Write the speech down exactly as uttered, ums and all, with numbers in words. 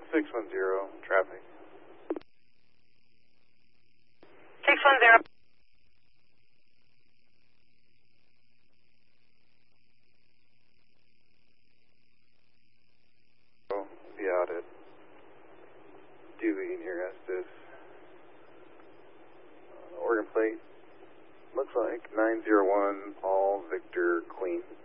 six one zero, traffic. six one zero. Be out at Dewey near Estes. Uh, Oregon plate looks like nine zero one Paul Victor Queen.